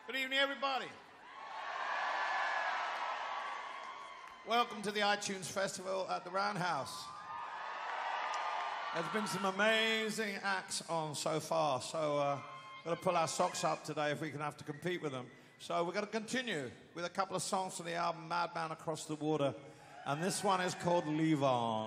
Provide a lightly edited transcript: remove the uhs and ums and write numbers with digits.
Good evening, everybody. Welcome to the iTunes Festival at the Roundhouse. There's been some amazing acts on so far, so we're going to pull our socks up today if we can have to compete with them. So we're going to continue with a couple of songs from the album Madman Across the Water, and this one is called Leave On.